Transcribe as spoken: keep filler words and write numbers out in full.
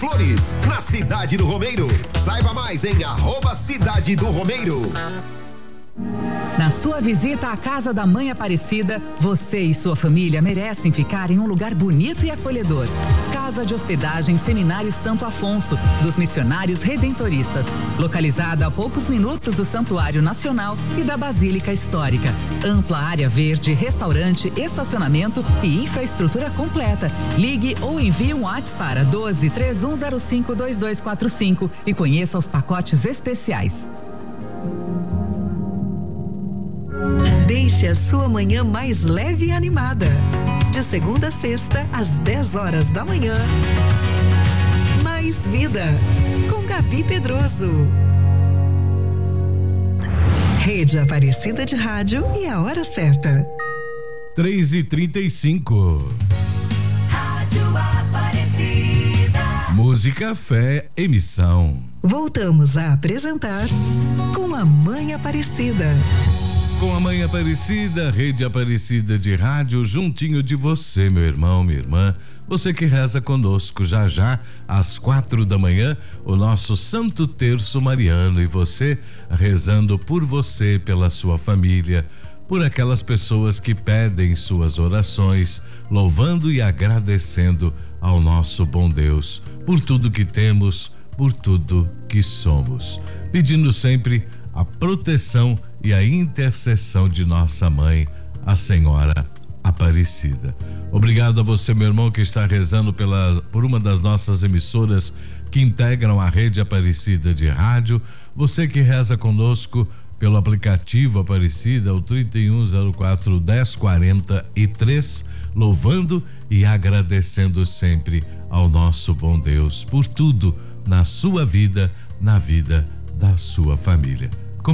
Flores, na Cidade do Romeiro. Saiba mais em arroba Cidade do Romeiro. Na sua visita à Casa da Mãe Aparecida, você e sua família merecem ficar em um lugar bonito e acolhedor. Casa de Hospedagem Seminário Santo Afonso, dos Missionários Redentoristas, localizada a poucos minutos do Santuário Nacional e da Basílica Histórica. Ampla área verde, restaurante, estacionamento e infraestrutura completa. Ligue ou envie um WhatsApp para doze, três um zero cinco, dois dois quatro cinco e conheça os pacotes especiais. Deixe a sua manhã mais leve e animada. De segunda a sexta, às dez horas da manhã. Mais Vida, com Gabi Pedroso. Rede Aparecida de Rádio e a hora certa. três e trinta e cinco. Rádio Aparecida. Música, fé, emissão. Voltamos a apresentar Com a Mãe Aparecida. Com a Mãe Aparecida, Rede Aparecida de Rádio, juntinho de você, meu irmão, minha irmã. Você que reza conosco já já, às quatro da manhã, o nosso Santo Terço Mariano. E você rezando por você, pela sua família, por aquelas pessoas que pedem suas orações, louvando e agradecendo ao nosso bom Deus, por tudo que temos, por tudo que somos. Pedindo sempre a proteção e a intercessão de nossa mãe, a Senhora Aparecida. Obrigado a você, meu irmão, que está rezando pela, por uma das nossas emissoras que integram a Rede Aparecida de Rádio. Você que reza conosco pelo aplicativo Aparecida, o trinta e um zero quatro, dez quarenta e três, louvando e agradecendo sempre ao nosso bom Deus por tudo na sua vida, na vida da sua família.